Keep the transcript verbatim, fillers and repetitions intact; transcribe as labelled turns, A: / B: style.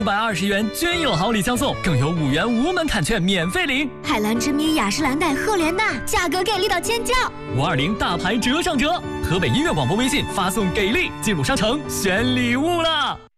A: 一百二十元均有好礼相送，更有五元无门槛券免费领。
B: 海蓝之谜、雅诗兰黛、赫莲娜，价格给力到尖叫！
A: 五二零大牌折上折，河北音乐广播微信发送给力，进入商城选礼物了。